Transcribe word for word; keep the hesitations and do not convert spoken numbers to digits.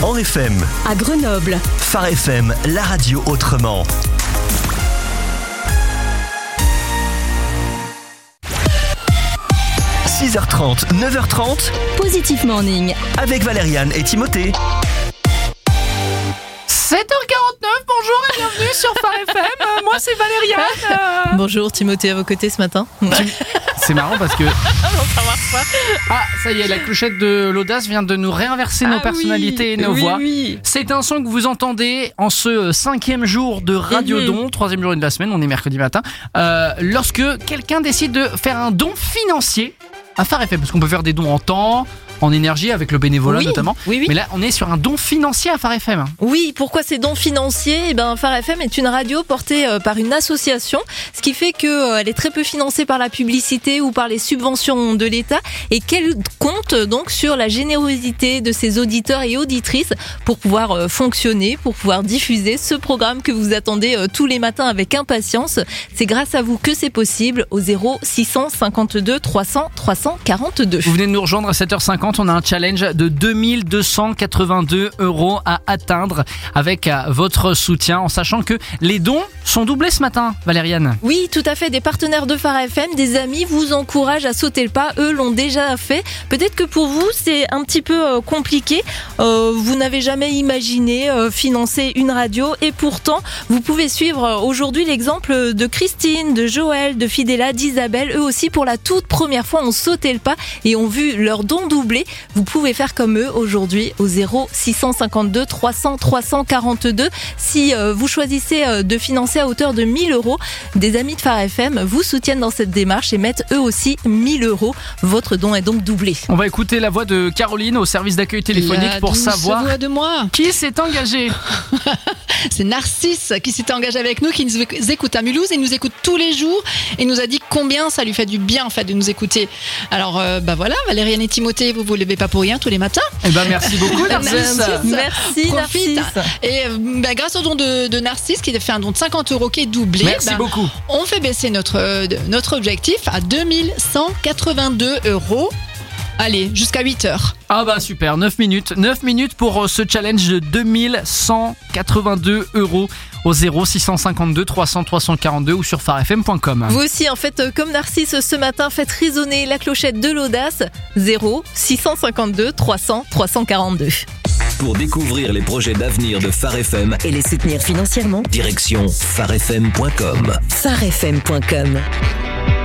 Mans F M. À Grenoble. Phare F M, la radio autrement. six heures trente, neuf heures trente. Positif Morning. Avec Valériane et Timothée. sept heures quarante-neuf, bonjour et bienvenue sur Phare F M. Euh, moi, c'est Valériane. Euh... Bonjour, Timothée à vos côtés ce matin. C'est marrant parce que... non, ça marche pas. Ah, ça y est, la clochette de l'audace vient de nous réinverser nos ah personnalités oui, et nos oui, voix. Oui. C'est un son que vous entendez en ce cinquième jour de Radio Don, mm-hmm. troisième journée de la semaine, on est mercredi matin, euh, lorsque quelqu'un décide de faire un don financier à Phare F M, parce qu'on peut faire des dons en temps, en énergie avec le bénévolat oui, notamment. Oui, oui. Mais là, on est sur un don financier à Phare F M. Oui, pourquoi ces dons financiers ? Eh ben, Phare F M est une radio portée euh, par une association, ce qui fait qu'elle euh, est très peu financée par la publicité ou par les subventions de l'État et qu'elle compte donc sur la générosité de ses auditeurs et auditrices pour pouvoir euh, fonctionner, pour pouvoir diffuser ce programme que vous attendez euh, tous les matins avec impatience. C'est grâce à vous que c'est possible au zéro six cent cinquante-deux trois cents trois cent quarante-deux. Vous venez de nous rejoindre à sept heures cinquante. On a un challenge de deux mille deux cent quatre-vingt-deux euros à atteindre avec votre soutien, en sachant que les dons sont doublés ce matin, Valériane. Oui, tout à fait. Des partenaires de Phare F M, des amis vous encouragent à sauter le pas. Eux l'ont déjà fait. Peut-être que pour vous, c'est un petit peu euh, compliqué. Euh, vous n'avez jamais imaginé euh, financer une radio et pourtant, vous pouvez suivre aujourd'hui l'exemple de Christine, de Joël, de Fidela, d'Isabelle. Eux aussi, pour la toute première fois, ont sauté le pas et ont vu leur don doublé. Vous pouvez faire comme eux aujourd'hui au zéro six cent cinquante-deux trois cents trois cent quarante-deux. Si euh, vous choisissez euh, de financer à hauteur de mille euros, des amis de Phare F M vous soutiennent dans cette démarche et mettent eux aussi mille euros. Votre don est donc doublé. On va écouter la voix de Caroline au service d'accueil téléphonique la pour savoir voix de moi. Qui s'est engagé. C'est Narcisse qui s'était engagé avec nous, qui nous écoute à Mulhouse et nous écoute tous les jours et nous a dit combien ça lui fait du bien en fait de nous écouter. Alors euh, bah voilà, Valériane et Timothée, vous vous levez pas pour rien tous les matins. Eh ben merci beaucoup Narcisse. Merci Profite. Narcisse. Et bah, grâce au don de, de Narcisse qui a fait un don de cinquante euros qui est doublé. Merci bah, beaucoup. On fait baisser notre, euh, notre objectif à deux mille cent quatre-vingt-deux euros. Allez, jusqu'à huit heures. Ah bah super, neuf minutes. neuf minutes pour ce challenge de deux mille cent quatre-vingt-deux euros au zéro six cent cinquante-deux trois cents trois cent quarante-deux ou sur phare f m point com. Vous aussi, en fait, comme Narcisse ce matin, faites résonner la clochette de l'audace. zéro six cent cinquante-deux trois cents trois cent quarante-deux. Pour découvrir les projets d'avenir de Phare F M et les soutenir financièrement, direction phare f m point com. phare f m point com.